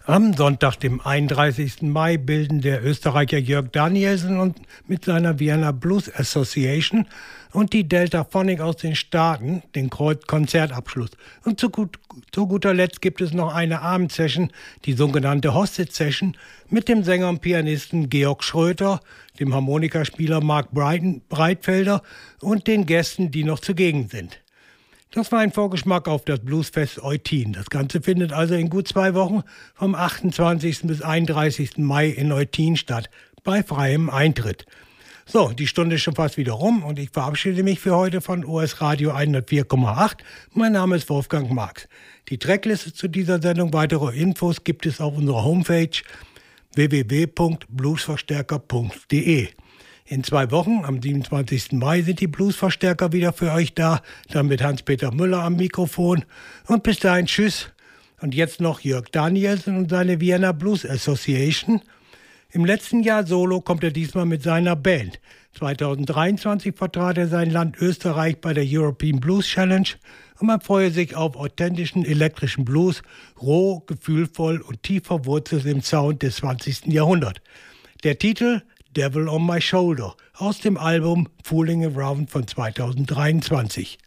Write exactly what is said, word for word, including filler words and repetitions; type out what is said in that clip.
Am Sonntag, dem einunddreißigsten Mai, bilden der Österreicher Jörg Danielsen und mit seiner Vienna Blues Association und die Deltaphonic aus den Staaten den Konzertabschluss. Und zu, gut, zu guter Letzt gibt es noch eine Abendsession, die sogenannte Hostage-Session, mit dem Sänger und Pianisten Georg Schröter, dem Harmonikaspieler Mark Breiten, Breitfelder und den Gästen, die noch zugegen sind. Das war ein Vorgeschmack auf das Bluesfest Eutin. Das Ganze findet also in gut zwei Wochen vom achtundzwanzigsten bis einunddreißigsten Mai in Eutin statt, bei freiem Eintritt. So, die Stunde ist schon fast wieder rum und ich verabschiede mich für heute von O S Radio hundertvier Komma acht. Mein Name ist Wolfgang Marx. Die Trackliste zu dieser Sendung, weitere Infos gibt es auf unserer Homepage w w w punkt bluesverstärker punkt d e. In zwei Wochen, am siebenundzwanzigsten Mai, sind die Bluesverstärker wieder für euch da, dann mit Hans-Peter Müller am Mikrofon. Und bis dahin, tschüss. Und jetzt noch Jörg Danielsen und seine Vienna Blues Association. Im letzten Jahr solo kommt er diesmal mit seiner Band. zweitausenddreiundzwanzig vertrat er sein Land Österreich bei der European Blues Challenge und man freue sich auf authentischen elektrischen Blues, roh, gefühlvoll und tief verwurzelt im Sound des zwanzigsten Jahrhunderts. Der Titel Devil on My Shoulder aus dem Album Fooling Around von zweitausenddreiundzwanzig.